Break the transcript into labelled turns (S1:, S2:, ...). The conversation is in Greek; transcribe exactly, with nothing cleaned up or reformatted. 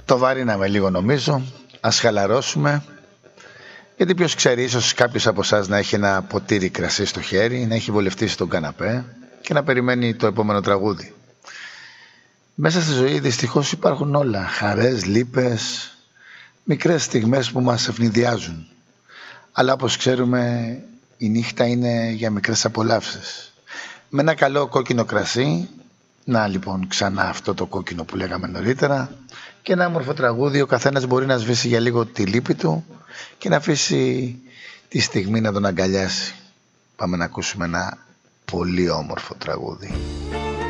S1: Το βαρύναμε λίγο νομίζω. Ας χαλαρώσουμε. Γιατί ποιος ξέρει, ίσως κάποιος από εσάς να έχει ένα ποτήρι κρασί στο χέρι, να έχει βολευτεί στον καναπέ και να περιμένει το επόμενο τραγούδι. Μέσα στη ζωή δυστυχώς υπάρχουν όλα. Χαρές, λύπες, μικρές στιγμές που μας ευνηδιάζουν. Αλλά όπως ξέρουμε η νύχτα είναι για μικρές απολαύσεις. Με ένα καλό κόκκινο κρασί, να λοιπόν ξανά αυτό το κόκκινο που λέγαμε νωρίτερα, και ένα όμορφο τραγούδι, ο καθένας μπορεί να σβήσει για λίγο τη λύπη του και να αφήσει τη στιγμή να τον αγκαλιάσει. Πάμε να ακούσουμε ένα πολύ όμορφο τραγούδι.